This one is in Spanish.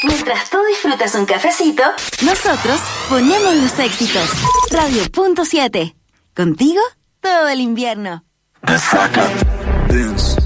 Mientras tú disfrutas un cafecito, nosotros ponemos los éxitos. Radio.7. Contigo todo el invierno. Dance.